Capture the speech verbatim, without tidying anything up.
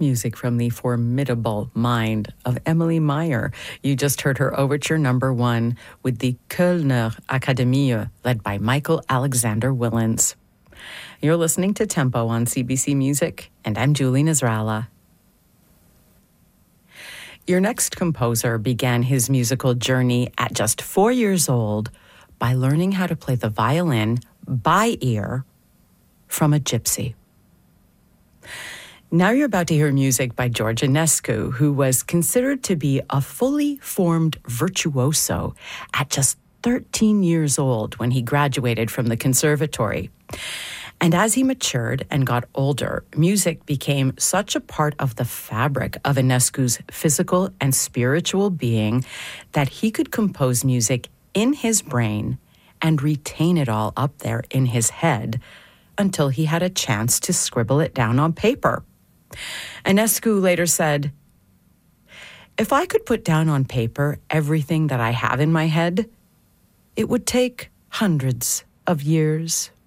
Music from the formidable mind of Emily Meyer. You just heard her overture number one with the Kölner Akademie, led by Michael Alexander Willens. You're listening to Tempo on C B C Music, and I'm Julie Nasrallah. Your next composer began his musical journey at just four years old by learning how to play the violin by ear from a gypsy. Now you're about to hear music by George Enescu, who was considered to be a fully formed virtuoso at just thirteen years old when he graduated from the conservatory. And as he matured and got older, music became such a part of the fabric of Enescu's physical and spiritual being that he could compose music in his brain and retain it all up there in his head until he had a chance to scribble it down on paper. Enescu later said, "If I could put down on paper everything that I have in my head, it would take hundreds of years."